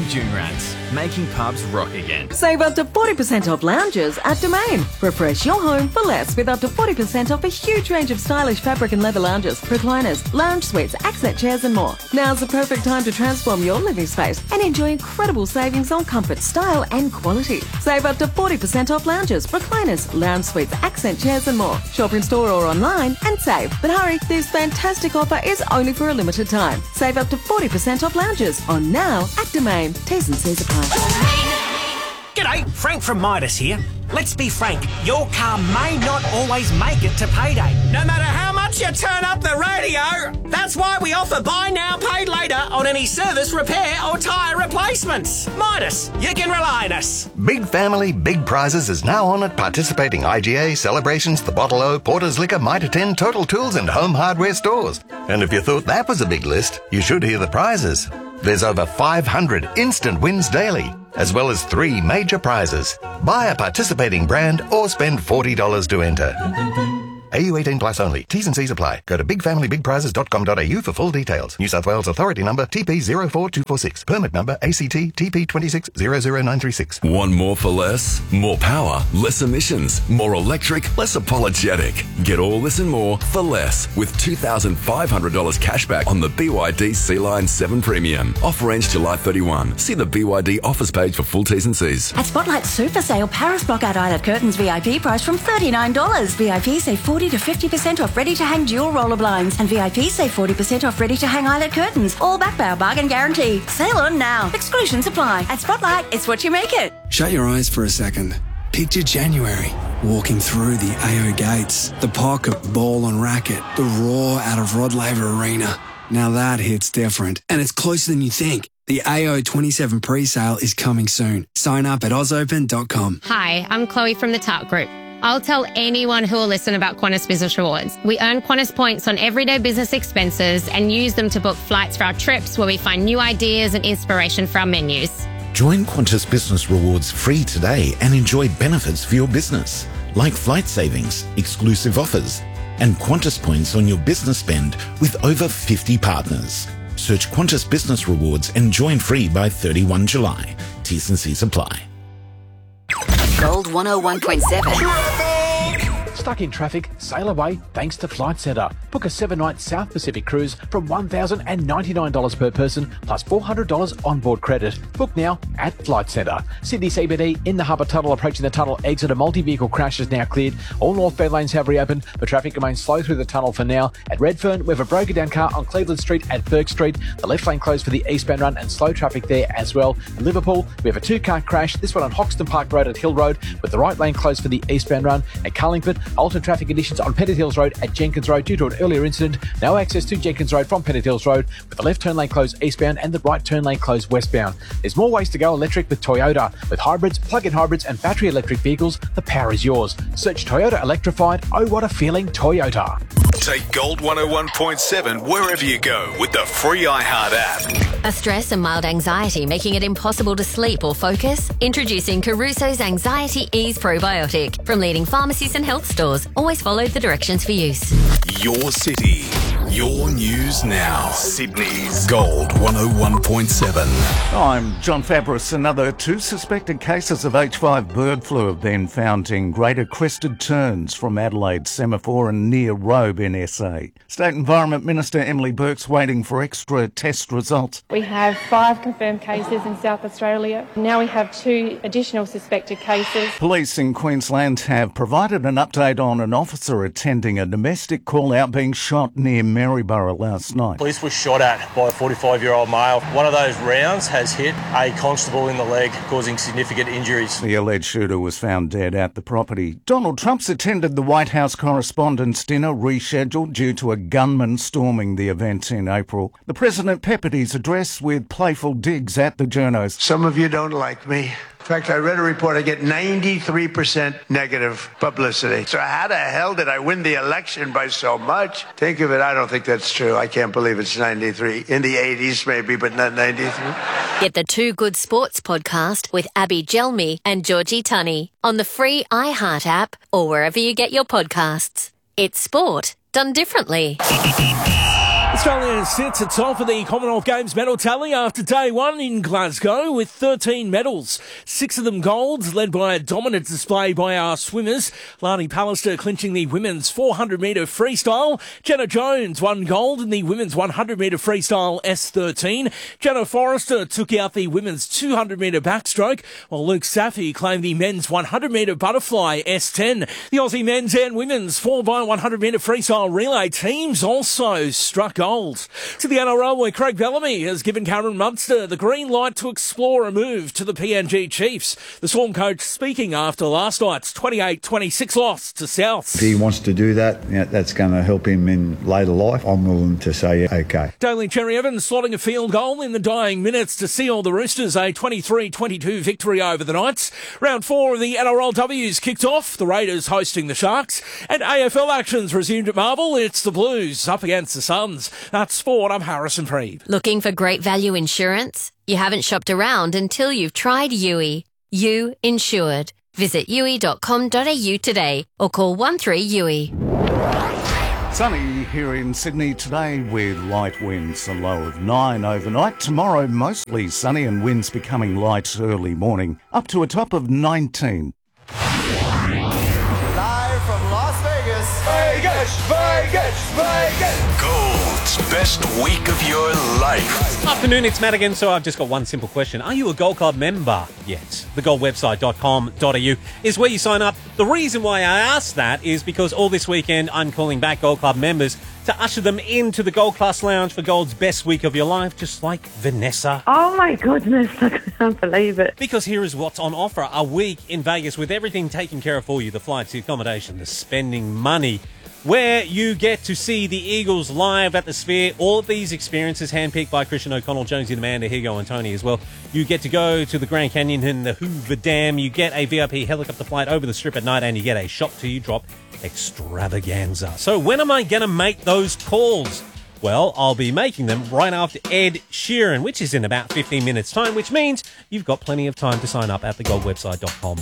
Dunerans, making pubs rock again. Save up to 40% off lounges at Domain. Refresh your home for less with up to 40% off a huge range of stylish fabric and leather lounges, recliners, lounge suites, accent chairs and more. Now's the perfect time to transform your living space and enjoy incredible savings on comfort, style and quality. Save up to 40% off lounges, recliners, lounge suites, accent chairs and more. Shop in store or online and save. But hurry, this fantastic offer is only for a limited time. Save up to 40% off lounges on now at Domain. T's and C's apply. G'day, Frank from Midas here. Let's be frank, your car may not always make it to payday. No matter how much you turn up the radio, that's why we offer buy now, pay later on any service, repair or tyre replacements. Midas, you can rely on us. Big Family, Big Prizes is now on at participating IGA, Celebrations, The Bottle O, Porter's Liquor, Mitre 10, Total Tools and Home Hardware stores. And if you thought that was a big list, you should hear the prizes. There's over 500 instant wins daily, as well as 3 major prizes. Buy a participating brand or spend $40 to enter. AU 18 plus only. T's and C's apply. Go to bigfamilybigprizes.com.au for full details. New South Wales Authority number TP04246. Permit number ACT TP2600936. Want more for less? More power, less emissions, more electric, less apologetic. Get all this and more for less with $2,500 cashback on the BYD Sea-Line 7 Premium. Offer ends July 31. See the BYD offers page for full T's and C's. At Spotlight Super Sale, Paris Blockout Eyelet Curtains VIP price from $39. VIP save 40 to 50% off ready-to-hang dual roller blinds, and VIP save 40% off ready-to-hang eyelet curtains, all backed by our bargain guarantee. Sale on now. Exclusions apply. At Spotlight, it's what you make it. Shut your eyes for a second. Picture January, walking through the AO gates, the pocket ball on racket, the roar out of Rod Laver Arena. Now that hits different, and it's closer than you think. The AO 27 pre-sale is coming soon. Sign up at ausopen.com. Hi, I'm Chloe from the Tart Group. I'll tell anyone who will listen about Qantas Business Rewards. We earn Qantas points on everyday business expenses and use them to book flights for our trips where we find new ideas and inspiration for our menus. Join Qantas Business Rewards free today and enjoy benefits for your business, like flight savings, exclusive offers, and Qantas points on your business spend with over 50 partners. Search Qantas Business Rewards and join free by 31 July. T's and C's apply. Gold 101.7. Stuck in traffic? Sail away thanks to Flight Centre. Book a 7-night South Pacific cruise from $1,099 per person plus $400 onboard credit. Book now at Flight Centre. Sydney CBD in the Harbour Tunnel approaching the tunnel exit. A multi-vehicle crash is now cleared. All northbound lanes have reopened, but traffic remains slow through the tunnel for now. At Redfern, we have a broken down car on Cleveland Street at Burke Street. The left lane closed for the eastbound run and slow traffic there as well. In Liverpool, we have a 2-car crash, this one on Hoxton Park Road at Hill Road, with the right lane closed for the eastbound run. At Carlingford, altered traffic conditions on Pennant Hills Road at Jenkins Road due to an earlier incident. No access to Jenkins Road from Pennant Hills Road, with the left turn lane closed eastbound and the right turn lane closed westbound. There's more ways to go electric with Toyota. With hybrids, plug-in hybrids and battery electric vehicles, the power is yours. Search Toyota Electrified. Oh, what a feeling, Toyota. Take Gold 101.7 wherever you go with the free iHeart app. A stress and mild anxiety making it impossible to sleep or focus? Introducing Caruso's Anxiety Ease Probiotic from leading pharmacies and health stores. Always follow the directions for use. Your city, your news now. Sydney's Gold 101.7. I'm John Fabris. Another 2 suspected cases of H5 bird flu have been found in Greater Crested Terns from Adelaide Semaphore and near Robe in SA. State Environment Minister Emily Burke's waiting for extra test results. We have 5 confirmed cases in South Australia. Now we have 2 additional suspected cases. Police in Queensland have provided an update on an officer attending a domestic call-out being shot near Maryborough last night. Police were shot at by a 45-year-old male. One of those rounds has hit a constable in the leg, causing significant injuries. The alleged shooter was found dead at the property. Donald Trump's attended the White House Correspondents' Dinner, rescheduled due to a gunman storming the event in April. The president peppered his address with playful digs at the journos. Some of you don't like me. In fact, I read a report, I get 93% negative publicity. So how the hell did I win the election by so much? Think of it, I don't think that's true. I can't believe it's 93. In the 80s maybe, but not 93. Get the Too Good Sports podcast with Abby Gelmi and Georgie Tunney on the free iHeart app or wherever you get your podcasts. It's sport done differently. Australia sits atop of the Commonwealth Games medal tally after day one in Glasgow with 13 medals. 6 of them golds, led by a dominant display by our swimmers. Lani Pallister clinching the women's 400-metre freestyle. Jenna Jones won gold in the women's 100-metre freestyle S13. Jenna Forrester took out the women's 200-metre backstroke, while Luke Safi claimed the men's 100-metre butterfly S10. The Aussie men's and women's 4x100-metre freestyle relay teams also struck gold. To the NRL, where Craig Bellamy has given Cameron Munster the green light to explore a move to the PNG Chiefs. The Storm coach speaking after last night's 28-26 loss to Souths. If he wants to do that, that's going to help him in later life. I'm willing to say okay. Daly Cherry Evans slotting a field goal in the dying minutes to seal the Roosters a 23-22 victory over the Knights. Round 4 of the NRLW's kicked off, the Raiders hosting the Sharks, and AFL actions resumed at Marvel. It's the Blues up against the Suns. That's sport. I'm Harrison Freeb. Looking for great value insurance? You haven't shopped around until you've tried Yui. You Insured. Visit yui.com.au today or call 13-YUI. Sunny here in Sydney today with light winds, a low of 9 overnight. Tomorrow mostly sunny and winds becoming light early morning, up to a top of 19. Live from Las Vegas. Vegas, Vegas, Vegas. Gold's best week of your life. Afternoon, it's Matt again. So I've just got one simple question. Are you a Gold Club member yet? Thegoldwebsite.com.au is where you sign up. The reason why I ask that is because all this weekend I'm calling back Gold Club members to usher them into the Gold Class Lounge for Gold's best week of your life, just like Vanessa. Oh my goodness, I can't believe it. Because here is what's on offer. A week in Vegas with everything taken care of for you. The flights, the accommodation, the spending money, where you get to see the Eagles live at the Sphere. All of these experiences handpicked by Christian O'Connell, Jonesy, Amanda, Higo and Tony as well. You get to go to the Grand Canyon and the Hoover Dam. You get a VIP helicopter flight over the Strip at night, and you get a shop-till-you-drop extravaganza. So when am I going to make those calls? Well, I'll be making them right after Ed Sheeran, which is in about 15 minutes' time, which means you've got plenty of time to sign up at thegoldwebsite.com.au.